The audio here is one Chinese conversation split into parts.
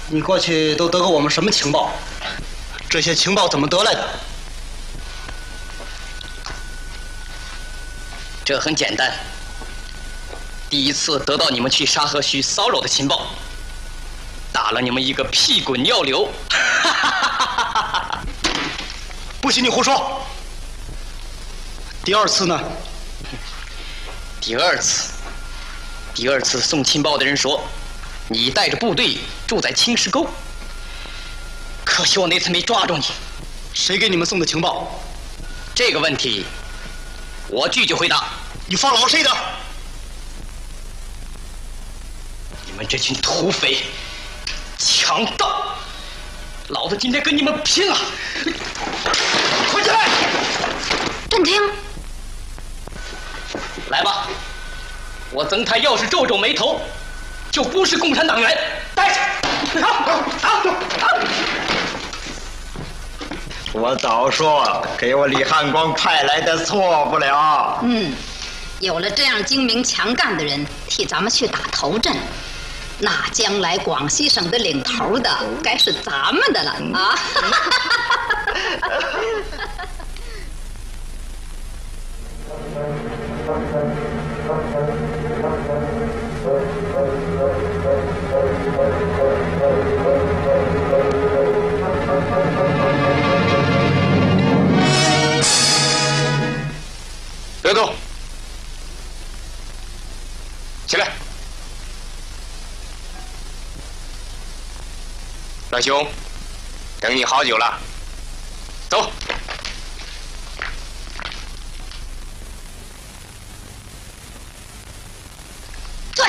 你过去都得过我们什么情报？这些情报怎么得来的？ 这很简单。第一次得到你们去沙河区骚扰的情报，打了你们一个屁滚尿流。 不许你胡说！第二次呢？ 第二次送情报的人说，你带着部队住在青石沟。可惜我那次没抓住你。 谁给你们送的情报？ 这个问题，我拒绝回答。 你放老实一点！ 你们这群土匪、强盗，老子今天跟你们拼了！快起来！ 镇厅， 来吧，我曾太要是皱皱眉头，就不是共产党员。带去！ 我早说，给我李汉光派来的错不了。 有了这样精明强干的人替咱们去打头阵，那将来广西省的领头的该是咱们的了啊！ 别动，起来。老兄，等你好久了，走。 对，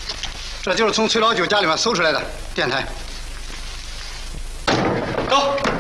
这就是从崔老九家里面搜出来的电台。走。